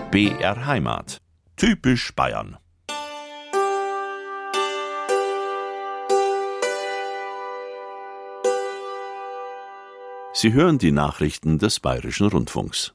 BR Heimat. Typisch Bayern. Sie hören die Nachrichten des Bayerischen Rundfunks.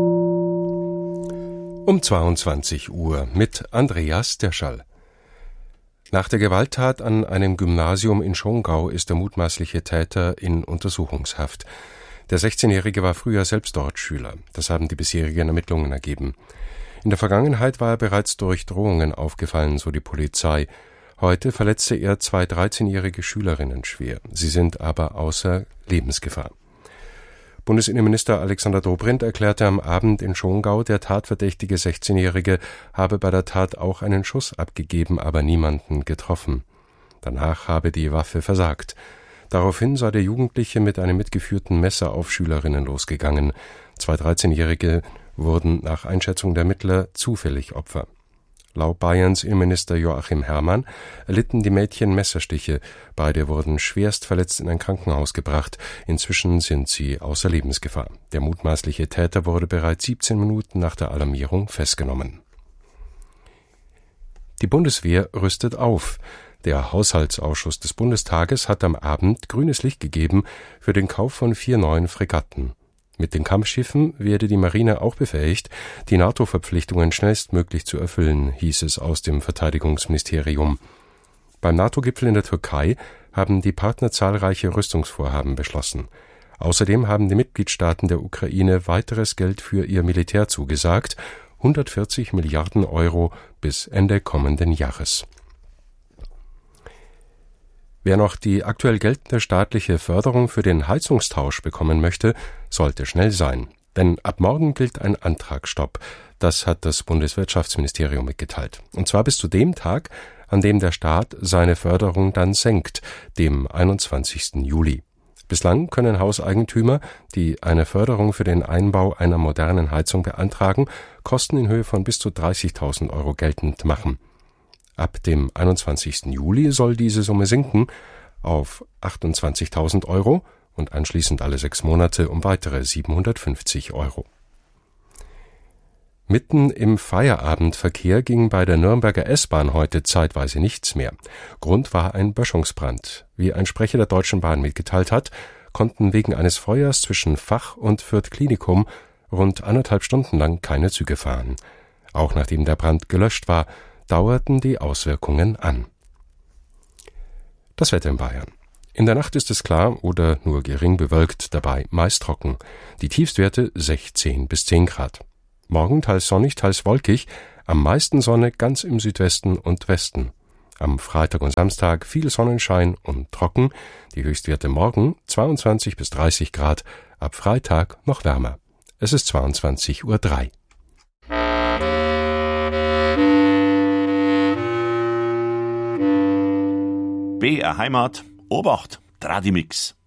Um 22 Uhr mit Andreas Derschall. Nach der Gewalttat an einem Gymnasium in Schongau ist der mutmaßliche Täter in Untersuchungshaft. Der 16-Jährige war früher selbst dort Schüler. Das haben die bisherigen Ermittlungen ergeben. In der Vergangenheit war er bereits durch Drohungen aufgefallen, so die Polizei. Heute verletzte er 2 13-jährige Schülerinnen schwer. Sie sind aber außer Lebensgefahr. Bundesinnenminister Alexander Dobrindt erklärte am Abend in Schongau, der tatverdächtige 16-Jährige habe bei der Tat auch einen Schuss abgegeben, aber niemanden getroffen. Danach habe die Waffe versagt. Daraufhin sei der Jugendliche mit einem mitgeführten Messer auf Schülerinnen losgegangen. 2 13-Jährige wurden nach Einschätzung der Ermittler zufällig Opfer. Laut Bayerns Innenminister Joachim Herrmann erlitten die Mädchen Messerstiche. Beide wurden schwerst verletzt in ein Krankenhaus gebracht. Inzwischen sind sie außer Lebensgefahr. Der mutmaßliche Täter wurde bereits 17 Minuten nach der Alarmierung festgenommen. Die Bundeswehr rüstet auf. Der Haushaltsausschuss des Bundestages hat am Abend grünes Licht gegeben für den Kauf von 4 neuen Fregatten. Mit den Kampfschiffen werde die Marine auch befähigt, die NATO-Verpflichtungen schnellstmöglich zu erfüllen, hieß es aus dem Verteidigungsministerium. Beim NATO-Gipfel in der Türkei haben die Partner zahlreiche Rüstungsvorhaben beschlossen. Außerdem haben die Mitgliedstaaten der Ukraine weiteres Geld für ihr Militär zugesagt, 140 Milliarden Euro bis Ende kommenden Jahres. Wer noch die aktuell geltende staatliche Förderung für den Heizungstausch bekommen möchte, sollte schnell sein. Denn ab morgen gilt ein Antragsstopp. Das hat das Bundeswirtschaftsministerium mitgeteilt. Und zwar bis zu dem Tag, an dem der Staat seine Förderung dann senkt, dem 21. Juli. Bislang können Hauseigentümer, die eine Förderung für den Einbau einer modernen Heizung beantragen, Kosten in Höhe von bis zu 30.000 Euro geltend machen. Ab dem 21. Juli soll diese Summe sinken auf 28.000 Euro und anschließend alle 6 Monate um weitere 750 Euro. Mitten im Feierabendverkehr ging bei der Nürnberger S-Bahn heute zeitweise nichts mehr. Grund war ein Böschungsbrand. Wie ein Sprecher der Deutschen Bahn mitgeteilt hat, konnten wegen eines Feuers zwischen Fach- und Fürth Klinikum rund 1,5 Stunden lang keine Züge fahren. Auch nachdem der Brand gelöscht war, dauerten die Auswirkungen an. Das Wetter in Bayern. In der Nacht ist es klar oder nur gering bewölkt, dabei meist trocken. Die Tiefstwerte 16 bis 10 Grad. Morgen teils sonnig, teils wolkig, am meisten Sonne ganz im Südwesten und Westen. Am Freitag und Samstag viel Sonnenschein und trocken, die Höchstwerte morgen 22 bis 30 Grad, ab Freitag noch wärmer. Es ist 22:03 Uhr. BR Heimat, Obacht, Tradimix.